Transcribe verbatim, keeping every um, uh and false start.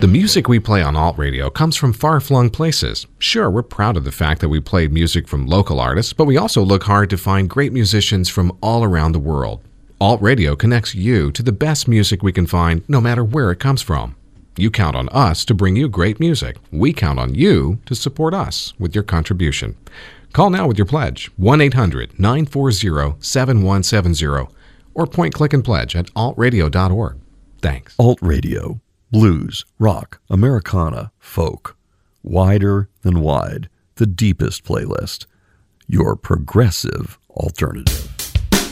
The music we play on Alt Radio comes from far-flung places. Sure, we're proud of the fact that we played music from local artists, but we also look hard to find great musicians from all around the world. Alt Radio connects you to the best music we can find, no matter where it comes from. You count on us to bring you great music. We count on you to support us with your contribution. Call now with your pledge, one eight hundred nine four zero seven one seven zero, or point, click, and pledge at alt radio dot org. Thanks. Alt Radio. Blues, rock, Americana, folk. Wider than wide. The deepest playlist. Your progressive alternative.